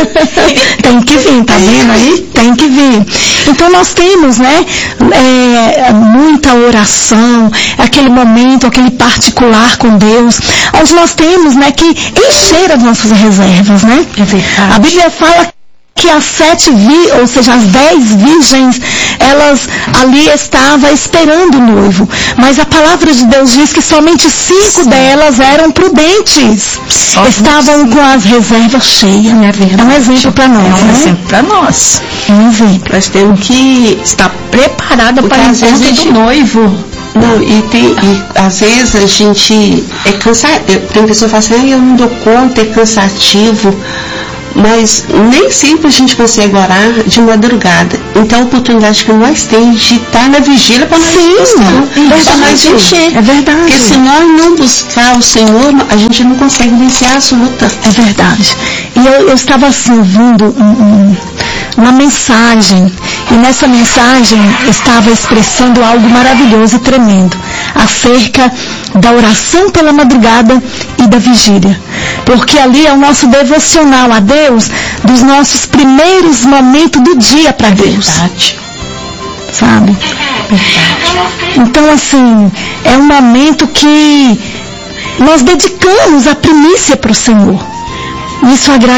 Tem que vir, tá vendo aí? Tem que vir. Então nós temos, né, muita oração, aquele momento, aquele particular com Deus, onde nós temos, né, que encher as nossas reservas, né? É verdade. A Bíblia fala que as 10 virgens, elas ali estavam esperando o noivo. Mas a palavra de Deus diz que somente 5 delas eram prudentes. Estavam com as reservas cheias. É verdade. É um exemplo para nós, É um né? exemplo para nós. Um exemplo. Nós temos que estar preparada para o encontro do noivo. Não, e às vezes a gente é cansado. Tem pessoa que fala assim, eu não dou conta, é cansativo. Mas nem sempre a gente consegue orar de madrugada. Então a oportunidade que nós temos de estar na vigília para nós encher. É verdade. Porque se nós não buscar o Senhor, a gente não consegue vencer a luta. É verdade. E eu estava assim, ouvindo uma mensagem, e nessa mensagem estava expressando algo maravilhoso e tremendo, acerca da oração pela madrugada e da vigília. Porque ali é o nosso devocional a Deus, dos nossos primeiros momentos do dia para Deus. Verdade. Sabe? Verdade. Então, assim, é um momento que nós dedicamos a primícia para o Senhor. Isso agrada